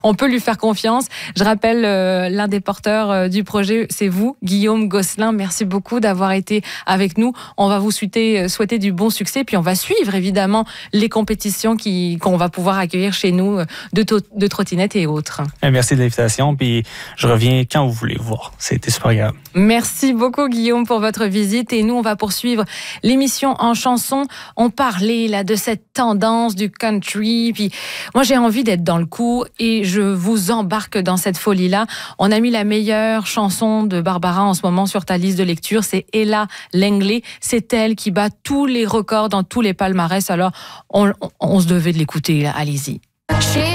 On peut lui faire confiance. Je rappelle, l'un des porteurs du projet, c'est vous, Guillaume Gosselin. Merci beaucoup d'avoir été avec nous. On va vous souhaiter du bon succès, puis on va suivre évidemment les compétitions qu'on va pouvoir accueillir chez nous de trottinettes et autres. Merci de l'invitation, puis je reviens quand vous voulez voir. C'était super agréable. Merci beaucoup Guillaume pour votre visite et nous on va poursuivre l'émission en chanson. On parlait là de cette tendance du country, puis moi j'ai envie d'être dans le coup et je vous embarque dans cette folie-là. On a mis la meilleure chanson de Barbara en ce moment sur ta liste de lecture, c'est Ella Langley. C'est elle qui bat tous les records dans tous les palmarès, alors on se devait de l'écouter, là. Allez-y.